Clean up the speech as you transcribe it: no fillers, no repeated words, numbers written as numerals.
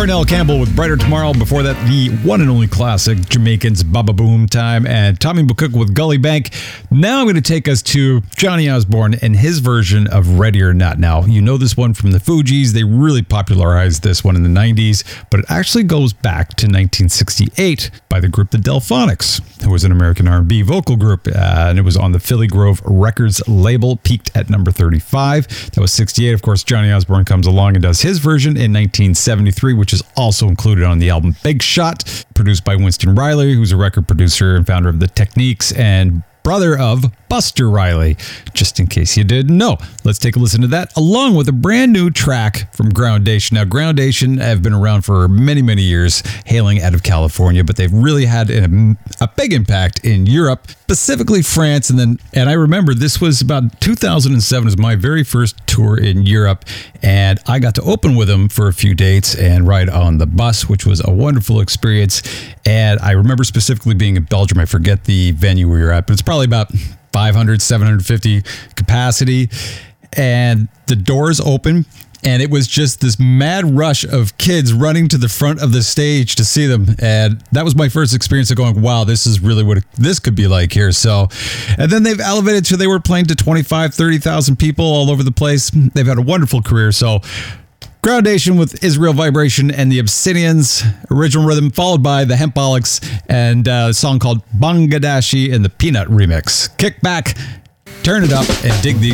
Cornell Campbell with Brighter Tomorrow. Before that, the one and only classic, Jamaicans, Baba Boom Time, and Tommy McCook with Gully Bank. Now I'm going to take us to Johnny Osbourne and his version of Ready or Not. Now, you know this one from the Fugees. They really popularized this one in the 90s, but it actually goes back to 1968 by the group The Delphonics, who was an American R&B vocal group, and it was on the Philly Grove Records label, peaked at number 35. That was 68. Of course, Johnny Osbourne comes along and does his version in 1973, which is also included on the album Big Shot, produced by Winston Riley, who's a record producer and founder of The Techniques and brother of Buster Riley, just in case you didn't know. Let's take a listen to that, along with a brand new track from Groundation. Now, Groundation have been around for many, many years, hailing out of California, but they've really had a big impact in Europe, specifically France. And I remember this was about 2007 was my very first tour in Europe, and I got to open with them for a few dates and ride on the bus, which was a wonderful experience. And I remember specifically being in Belgium. I forget the venue we were at, but it's probably about 500, 750 capacity, and the doors open, and it was just this mad rush of kids running to the front of the stage to see them. And that was my first experience of going, wow, this is really what this could be like here. So, and then they've elevated to, they were playing to 25, 30,000 people all over the place. They've had a wonderful career. So Groundation with Israel Vibration and the Obsidians, original rhythm, followed by the Hempaholics and a song called Bangladeshi and the Peanut remix. Kick back, turn it up, and dig these.